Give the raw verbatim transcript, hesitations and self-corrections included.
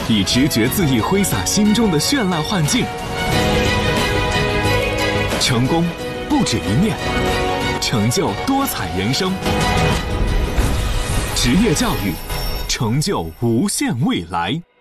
以直觉恣意挥洒心中的绚烂幻境。成功不止一面，成就多彩人生。职业教育，成就无限未来。